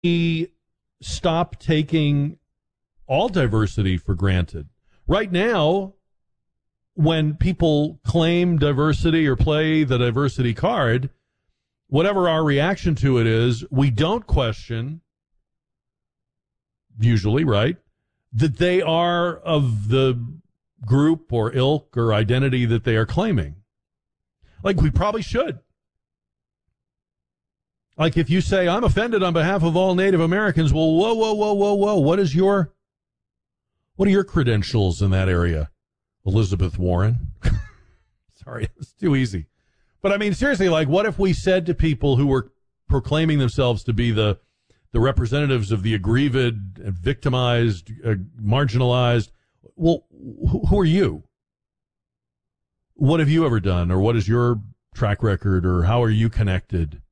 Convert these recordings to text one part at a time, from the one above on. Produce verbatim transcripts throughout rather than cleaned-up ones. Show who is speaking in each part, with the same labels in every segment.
Speaker 1: we stop taking all diversity for granted? Right now, when people claim diversity or play the diversity card, whatever our reaction to it is, we don't question, usually, right, that they are of the group or ilk or identity that they are claiming. Like, we probably should. Like, if you say, I'm offended on behalf of all Native Americans, well, whoa, whoa, whoa, whoa, whoa, what is your, what are your credentials in that area, Elizabeth Warren? Sorry, it's too easy. But I mean, seriously, like, what if we said to people who were proclaiming themselves to be the the representatives of the aggrieved, victimized, uh, marginalized, well, wh- who are you? What have you ever done, or what is your track record, or how are you connected?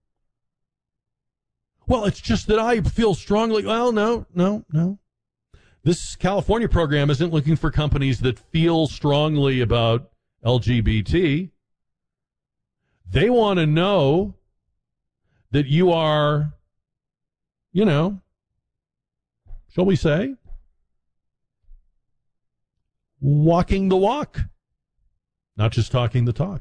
Speaker 1: Well, it's just that I feel strongly. Well, no, no, no. This California program isn't looking for companies that feel strongly about L G B T. They want to know that you are, you know, shall we say, walking the walk, not just talking the talk.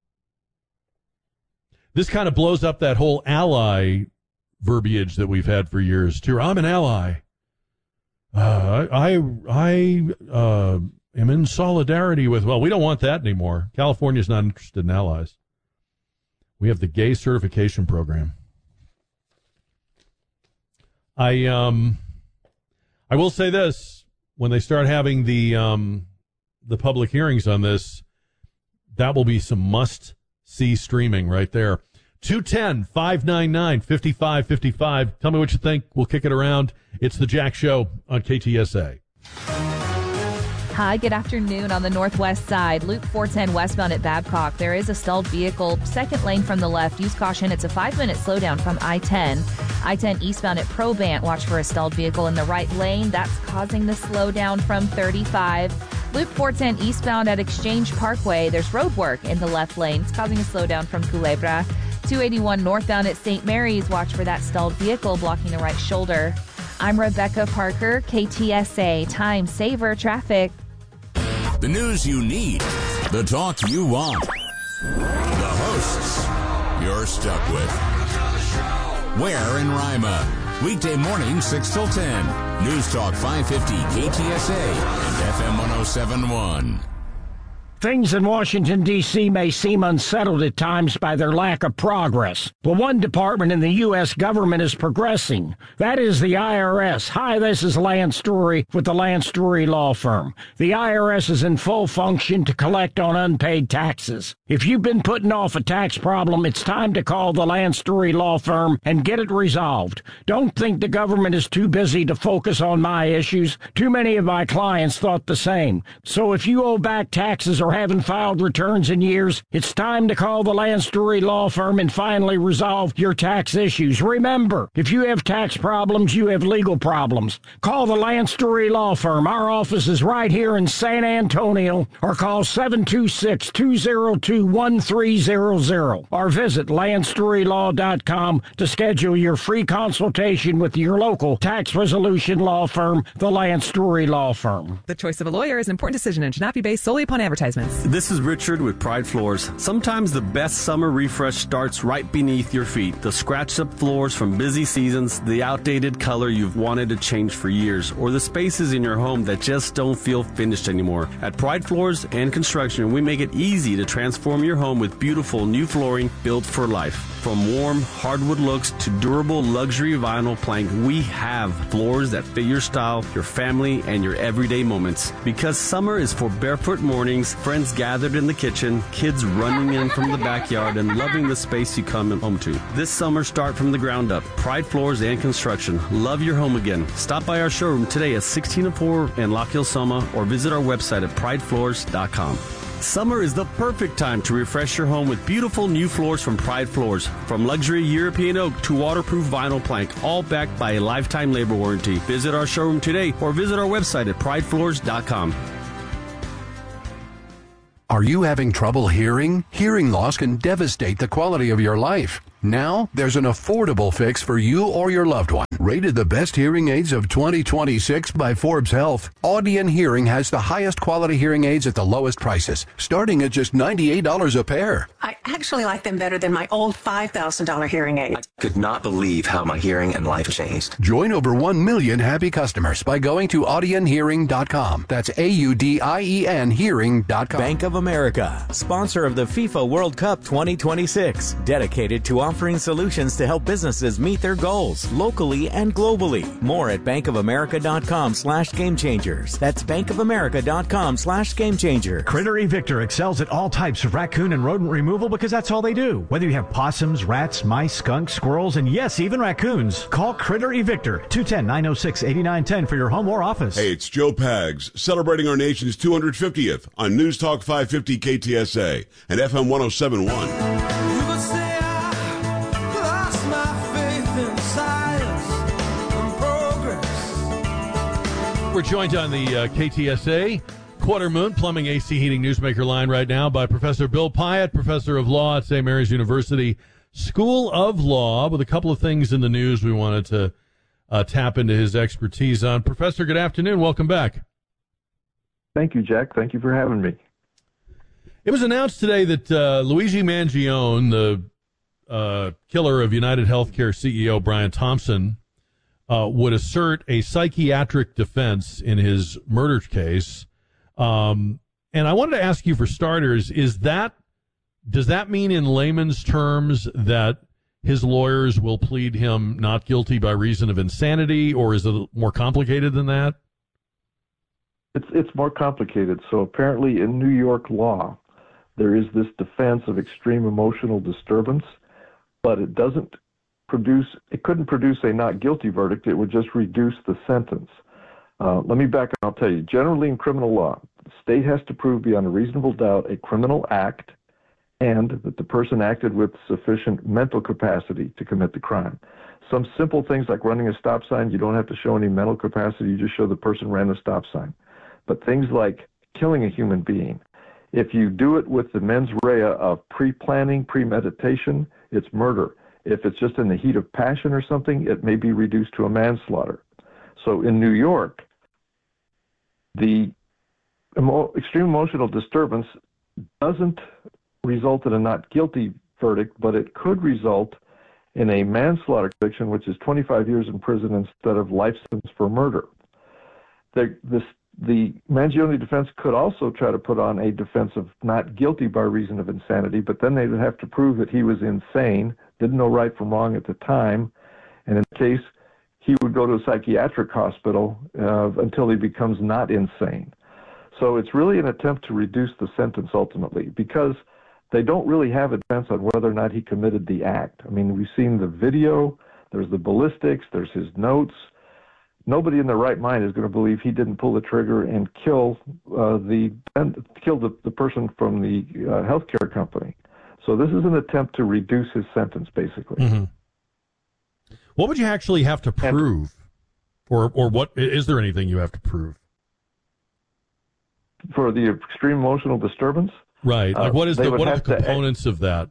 Speaker 1: This kind of blows up that whole ally verbiage that we've had for years, too. I'm an ally. Uh, I, I, I uh, am in solidarity with, well, we don't want that anymore. California's not interested in allies. We have the gay certification program. I, um, I will say this, when they start having the, um, the public hearings on this, that will be some must-see streaming right there. two one zero, five nine nine, five five five five. Tell me what you think. We'll kick it around. It's the Jack Show on K T S A.
Speaker 2: Hi, good afternoon. On the northwest side, Loop four ten westbound at Babcock, there is a stalled vehicle, second lane from the left. Use caution. It's a five-minute slowdown from I ten. I ten eastbound at Probant, watch for a stalled vehicle in the right lane. That's causing the slowdown from thirty-five. Loop four ten eastbound at Exchange Parkway, there's road work in the left lane. It's causing a slowdown from Culebra. two eighty-one northbound at Saint Mary's, watch for that stalled vehicle blocking the right shoulder. I'm Rebecca Parker, K T S A Time Saver Traffic.
Speaker 3: The news you need, the talk you want, the hosts you're stuck with. Where in Rima? Weekday morning, six till ten. News Talk five fifty K T S A and F M one oh seven point one.
Speaker 4: Things in Washington, D C may seem unsettled at times by their lack of progress. But one department in the U S government is progressing. That is the I R S. Hi, this is Lance Story with the Lance Story Law Firm. The I R S is in full function to collect on unpaid taxes. If you've been putting off a tax problem, it's time to call the Lance Story Law Firm and get it resolved. Don't think the government is too busy to focus on my issues. Too many of my clients thought the same. So if you owe back taxes or haven't filed returns in years, it's time to call the Lance Story Law Firm and finally resolve your tax issues. Remember, if you have tax problems, you have legal problems. Call the Lance Story Law Firm. Our office is right here in San Antonio, or call seven two six, two zero two, one three zero zero, or visit lance story law dot com to schedule your free consultation with your local tax resolution law firm, the Lance Story Law Firm.
Speaker 5: The choice of a lawyer is an important decision and should not be based solely upon advertisements.
Speaker 6: This is Richard with Pride Floors. Sometimes the best summer refresh starts right beneath your feet. The scratched up floors from busy seasons, the outdated color you've wanted to change for years, or the spaces in your home that just don't feel finished anymore. At Pride Floors and Construction, we make it easy to transform your home with beautiful new flooring built for life. From warm hardwood looks to durable luxury vinyl plank, we have floors that fit your style, your family, and your everyday moments. Because summer is for barefoot mornings, friends gathered in the kitchen, kids running in from the backyard, and loving the space you come home to. This summer, start from the ground up. Pride Floors and Construction. Love your home again. Stop by our showroom today at sixteen oh four in Lock Hill, Soma, or visit our website at pride floors dot com. Summer is the perfect time to refresh your home with beautiful new floors from Pride Floors. From luxury European oak to waterproof vinyl plank, all backed by a lifetime labor warranty. Visit our showroom today or visit our website at pride floors dot com.
Speaker 7: Are you having trouble hearing? Hearing loss can devastate the quality of your life. Now, there's an affordable fix for you or your loved one. Rated the best hearing aids of twenty twenty-six by Forbes Health, Audion Hearing has the highest quality hearing aids at the lowest prices, starting at just ninety-eight dollars a pair.
Speaker 8: I actually like them better than my old five thousand dollars hearing aid.
Speaker 9: I could not believe how my hearing and life changed.
Speaker 7: Join over one million happy customers by going to audion hearing dot com. That's A U D I E N hearing dot com.
Speaker 10: Bank of America, sponsor of the FIFA World Cup twenty twenty-six, dedicated to offering solutions to help businesses meet their goals locally and globally. More at bankofamerica.com slash game changers. That's bankofamerica.com slash game changer.
Speaker 11: Critter Evictor excels at all types of raccoon and rodent removal because that's all they do. Whether you have possums, rats, mice, skunks, squirrels, and yes, even raccoons, call Critter Evictor, two one zero, nine oh six, eight nine one zero for your home or office.
Speaker 12: Hey, it's Joe Pags, celebrating our nation's two hundred fiftieth on News Talk five fifty K T S A and F M one oh seven point one.
Speaker 1: We're joined on the uh, K T S A Quarter Moon Plumbing A C Heating Newsmaker line right now by Professor Bill Pyatt, Professor of Law at Saint Mary's University School of Law, with a couple of things in the news we wanted to uh, tap into his expertise on. Professor, good afternoon. Welcome back.
Speaker 13: Thank you, Jack. Thank you for having me.
Speaker 1: It was announced today that uh, Luigi Mangione, the uh, killer of United Healthcare C E O Brian Thompson, Uh, would assert a psychiatric defense in his murder case. Um, and I wanted to ask you, for starters, is that, does that mean in layman's terms that his lawyers will plead him not guilty by reason of insanity, or is it more complicated than that?
Speaker 13: It's, it's more complicated. So apparently in New York law, there is this defense of extreme emotional disturbance, but it doesn't produce, it couldn't produce a not guilty verdict. It would just reduce the sentence. Uh, let me back up. I'll tell you, generally in criminal law, the state has to prove beyond a reasonable doubt a criminal act and that the person acted with sufficient mental capacity to commit the crime. Some simple things like running a stop sign, you don't have to show any mental capacity. You just show the person ran a stop sign. But things like killing a human being, if you do it with the mens rea of pre-planning, premeditation, it's murder. If it's just in the heat of passion or something, it may be reduced to a manslaughter. So in New York, the emo- extreme emotional disturbance doesn't result in a not guilty verdict, but it could result in a manslaughter conviction, which is twenty-five years in prison instead of life sentence for murder. The, this, the Mangione defense could also try to put on a defense of not guilty by reason of insanity, but then they would have to prove that he was insane, didn't know right from wrong at the time, and in the case, he would go to a psychiatric hospital uh, until he becomes not insane. So it's really an attempt to reduce the sentence ultimately, because they don't really have a defense on whether or not he committed the act. I mean, we've seen the video, there's the ballistics, there's his notes. Nobody in their right mind is going to believe he didn't pull the trigger and kill uh, the kill the, the person from the uh, healthcare company. So this is an attempt to reduce his sentence, basically.
Speaker 1: Mm-hmm. What would you actually have to prove, or or what is there anything you have to prove
Speaker 13: for the extreme emotional disturbance?
Speaker 1: Right. Like, what is
Speaker 13: uh,
Speaker 1: the what are the
Speaker 13: to,
Speaker 1: components of that?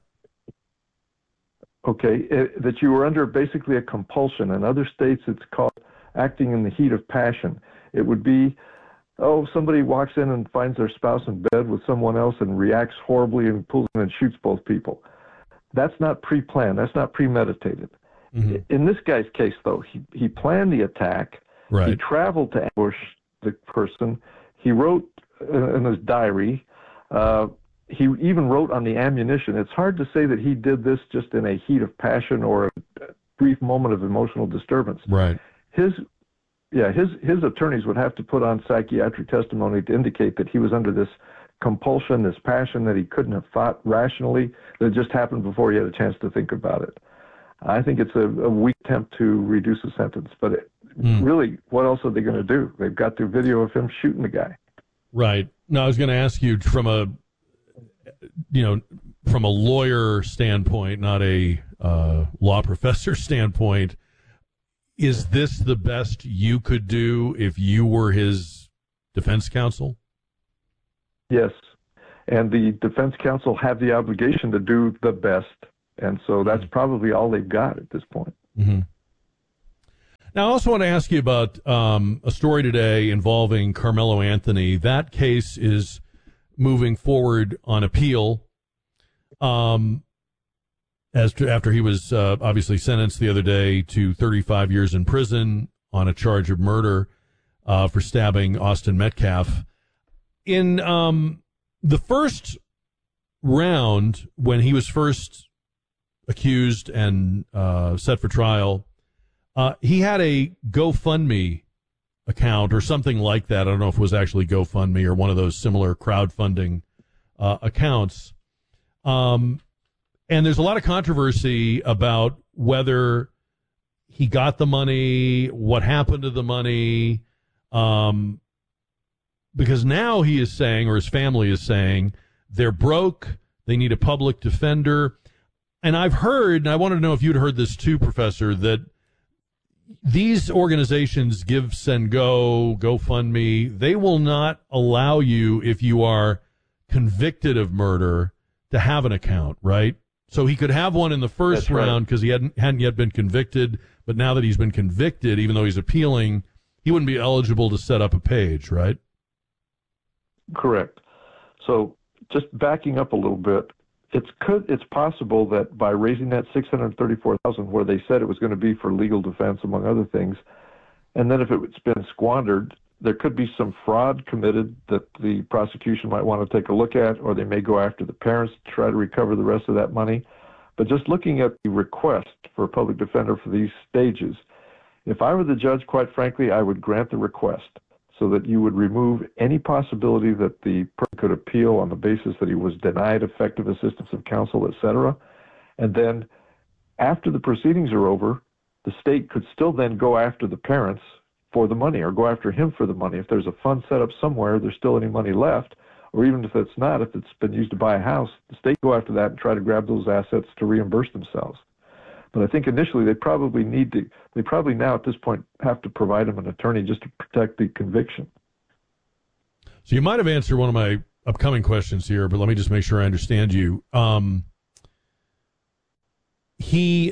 Speaker 13: Okay, it, that you were under basically a compulsion. In other states, it's called acting in the heat of passion. It would be, oh, somebody walks in and finds their spouse in bed with someone else and reacts horribly and pulls in and shoots both people. That's not pre-planned. That's not premeditated. Mm-hmm. In this guy's case, though, he, he planned the attack.
Speaker 1: Right.
Speaker 13: He traveled to ambush the person. He wrote in his diary. Uh, he even wrote on the ammunition. It's hard to say that he did this just in a heat of passion or a brief moment of emotional disturbance.
Speaker 1: Right.
Speaker 13: His, yeah, his his attorneys would have to put on psychiatric testimony to indicate that he was under this compulsion, this passion that he couldn't have thought rationally, that just happened before he had a chance to think about it. I think it's a, a weak attempt to reduce a sentence, but it, mm. really, what else are they going to do? They've got the video of him shooting the guy.
Speaker 1: Right. No, I was going to ask you from a, you know, from a lawyer standpoint, not a uh, law professor standpoint. Is this the best you could do if you were his defense counsel?
Speaker 13: Yes. And the defense counsel have the obligation to do the best. And so that's probably all they've got at this point.
Speaker 1: Mm-hmm. Now, I also want to ask you about um, a story today involving Carmelo Anthony. That case is moving forward on appeal um, as to, after he was uh, obviously sentenced the other day to thirty-five years in prison on a charge of murder uh, for stabbing Austin Metcalf. In um, the first round, when he was first accused and uh, set for trial, Uh, he had a GoFundMe account or something like that. I don't know if it was actually GoFundMe or one of those similar crowdfunding uh, accounts. Um, and there's a lot of controversy about whether he got the money, what happened to the money, um, because now he is saying, or his family is saying, they're broke, they need a public defender. And I've heard, and I wanted to know if you'd heard this too, Professor, that these organizations, Give, Send, Go, GoFundMe, they will not allow you, if you are convicted of murder, to have an account, right? So he could have one in the first
Speaker 13: That's right.
Speaker 1: round because he hadn't, hadn't yet been convicted, but now that he's been convicted, even though he's appealing, he wouldn't be eligible to set up a page, right?
Speaker 13: Correct. So just backing up a little bit, It's could it's possible that by raising that six hundred thirty-four thousand dollars, where they said it was going to be for legal defense, among other things, and then if it's been squandered, there could be some fraud committed that the prosecution might want to take a look at, or they may go after the parents to try to recover the rest of that money. But just looking at the request for a public defender for these stages, if I were the judge, quite frankly, I would grant the request, so that you would remove any possibility that the person could appeal on the basis that he was denied effective assistance of counsel, et cetera. And then after the proceedings are over, the state could still then go after the parents for the money, or go after him for the money. If there's a fund set up somewhere, there's still any money left, or even if it's not, if it's been used to buy a house, the state go after that and try to grab those assets to reimburse themselves. But I think initially they probably need to, they probably now at this point have to provide him an attorney just to protect the conviction.
Speaker 1: So you might have answered one of my upcoming questions here, but let me just make sure I understand you. Um, he,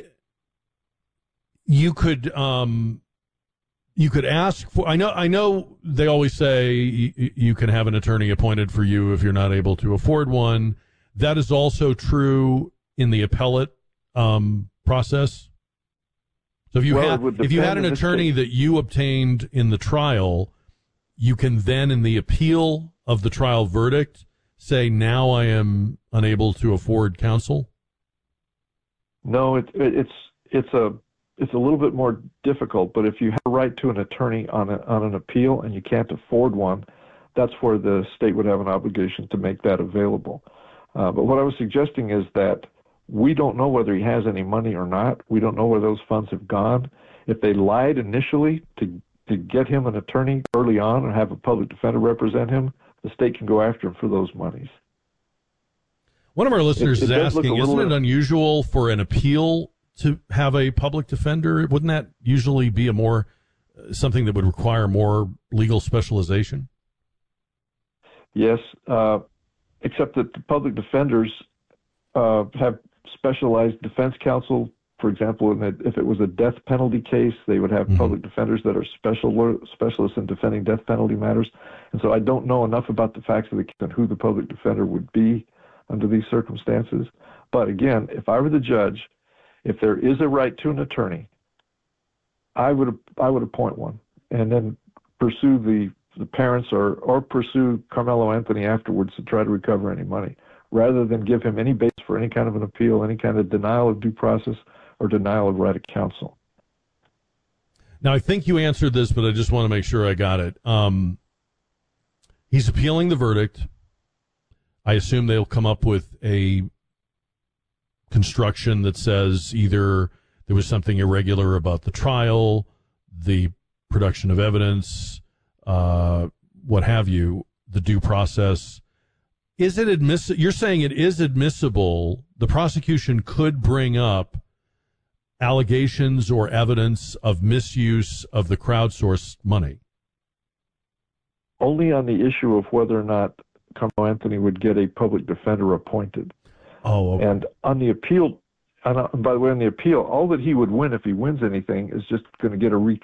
Speaker 1: you could, um, you could ask for, I know, I know they always say you, you can have an attorney appointed for you if you're not able to afford one. That is also true in the appellate, um, process. So if you
Speaker 13: well,
Speaker 1: had if you had an attorney that you obtained in the trial, you can then in the appeal of the trial verdict say, now I am unable to afford counsel?
Speaker 13: No, it, it, it's it's a it's a little bit more difficult, but if you have a right to an attorney on a, on an appeal and you can't afford one, that's where the state would have an obligation to make that available. Uh, but what I was suggesting is that we don't know whether he has any money or not. We don't know where those funds have gone. If they lied initially to to get him an attorney early on or have a public defender represent him, the state can go after him for those monies.
Speaker 1: One of our listeners
Speaker 13: it, it
Speaker 1: is asking, isn't it unusual for an appeal to have a public defender? Wouldn't that usually be a more uh, something that would require more legal specialization?
Speaker 13: Yes, uh, except that the public defenders uh, have specialized defense counsel. For example, in a, if it was a death penalty case, they would have mm-hmm. public defenders that are special specialists in defending death penalty matters. And so I don't know enough about the facts of the case and who the public defender would be under these circumstances. But again, if I were the judge, if there is a right to an attorney, I would I would appoint one and then pursue the the parents or or pursue Carmelo Anthony afterwards to try to recover any money, rather than give him any base for any kind of an appeal, any kind of denial of due process or denial of right of counsel.
Speaker 1: Now, I think you answered this, but I just want to make sure I got it. Um, he's appealing the verdict. I assume they'll come up with a construction that says either there was something irregular about the trial, the production of evidence, uh, what have you, the due process. Is it admissible? You're saying it is admissible. The prosecution could bring up allegations or evidence of misuse of the crowdsourced money.
Speaker 13: Only on the issue of whether or not Carmelo Anthony would get a public defender appointed.
Speaker 1: Oh, okay.
Speaker 13: And on the appeal, and by the way, on the appeal, all that he would win if he wins anything is just going to get a